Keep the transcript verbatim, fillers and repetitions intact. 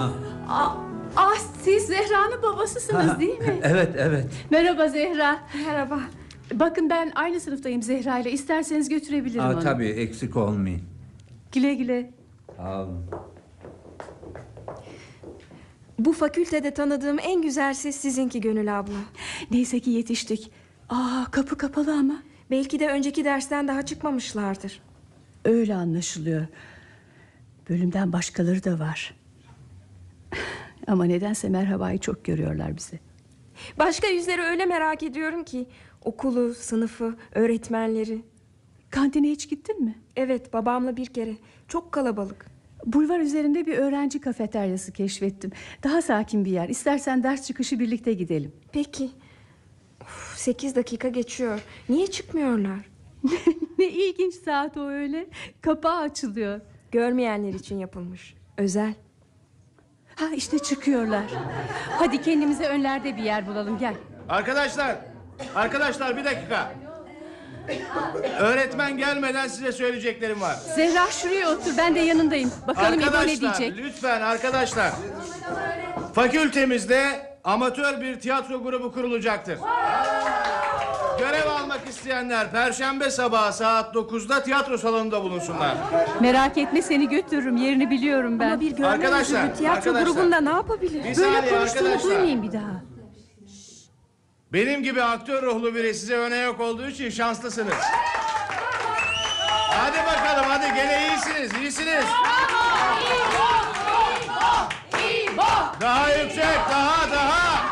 Aa, ah, siz Zehra'nın babasısınız değil mi? Evet, evet. Merhaba Zehra. Merhaba. Bakın ben aynı sınıftayım Zehra ile. İsterseniz götürebilirim Aa, onu. tabii, eksik olmayın. Güle güle. Sağ olun. Bu fakültede tanıdığım en güzel ses sizinki Gönül abla. Neyse ki yetiştik. Aa, kapı kapalı ama. Belki de önceki dersten daha çıkmamışlardır. Öyle anlaşılıyor. Bölümden başkaları da var. Ama nedense merhabayı çok görüyorlar bize. Başka yüzleri öyle merak ediyorum ki. Okulu, sınıfı, öğretmenleri. Kantine hiç gittin mi? Evet, babamla bir kere. Çok kalabalık. Bulvar üzerinde bir öğrenci kafeteryası keşfettim. Daha sakin bir yer. İstersen ders çıkışı birlikte gidelim. Peki. Of, sekiz dakika geçiyor. Niye çıkmıyorlar? Ne ilginç saat o öyle. Kapağı açılıyor. Görmeyenler için yapılmış. Özel. Ha, işte çıkıyorlar. Hadi kendimize önlerde bir yer bulalım, gel. Arkadaşlar, arkadaşlar bir dakika. Öğretmen gelmeden size söyleyeceklerim var. Zehra şuraya otur, ben de yanındayım. Bakalım İbo ne diyecek. Arkadaşlar, lütfen arkadaşlar. Fakültemizde amatör bir tiyatro grubu kurulacaktır. Görev almak isteyenler Perşembe sabahı saat dokuzda tiyatro salonunda bulunsunlar. Merak etme, seni götürürüm, yerini biliyorum ben. Ama bir görme Arkadaşlar, yüzlü tiyatro arkadaşlar. grubunda ne yapabilir? Bir Böyle saniye konuştuğunu arkadaşlar. duymayayım bir daha. Benim gibi aktör ruhlu biri size öne yok olduğu için şanslısınız. Hadi bakalım, hadi gene iyisiniz, iyisiniz. Daha yüksek, daha, daha.